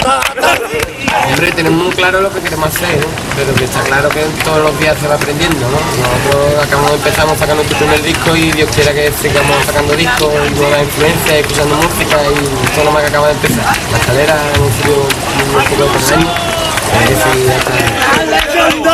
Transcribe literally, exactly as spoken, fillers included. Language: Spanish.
Hombre, tenemos muy claro lo que queremos hacer, ¿no? Pero que está claro que todos los días se va aprendiendo, ¿no? Nosotros acabamos, empezamos sacando nuestro primer disco y Dios quiera que sigamos sacando discos y nuevas influencias, escuchando música y esto no más que acaba de empezar. La escalera hemos sido un poco de por año, a ver si hasta...